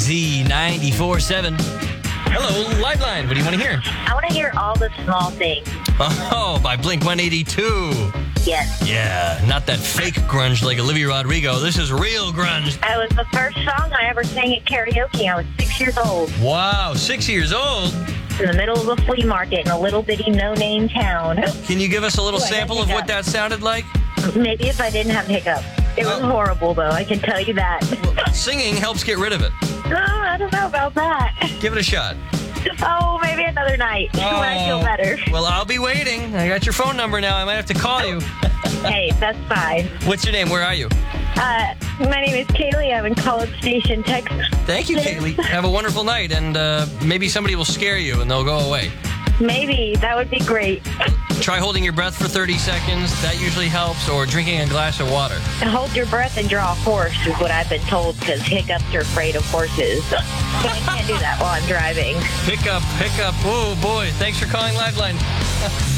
KLZ 94.7. Hello, Liveline. What do you want to hear? I want to hear All the Small Things. Oh, by Blink-182. Yes. Yeah, not that fake grunge like Olivia Rodrigo. This is real grunge. That was the first song I ever sang at karaoke. I was 6 years old. Wow, 6 years old. In the middle of a flea market in a little bitty no-name town. Can you give us a little Ooh, I got sample of what hiccup. that sounded like? Maybe if I didn't have hiccups. It was horrible, though. I can tell you that. Singing helps get rid of it. Oh, I don't know about that. Give it a shot. Oh, maybe another night when I feel better. Well, I'll be waiting. I got your phone number now. I might have to call you. Hey, that's fine. What's your name? Where are you? My name is Kaylee. I'm in College Station, Texas. Thank you, Kaylee. Have a wonderful night, and maybe somebody will scare you and they'll go away. Maybe. That would be great. Try holding your breath for 30 seconds. That usually helps, or drinking a glass of water. Hold your breath and draw a horse is what I've been told, because hiccups are afraid of horses. But I can't do that while I'm driving. Pick up. Oh, boy. Thanks for calling Liveline.